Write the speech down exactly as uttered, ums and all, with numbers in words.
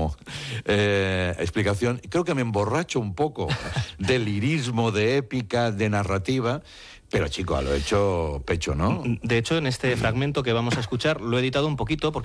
como eh, explicación. Creo que me emborracho un poco de lirismo, de épica, de narrativa. Pero, chico, a lo hecho pecho, ¿no? De hecho, en este fragmento que vamos a escuchar, lo he editado un poquito porque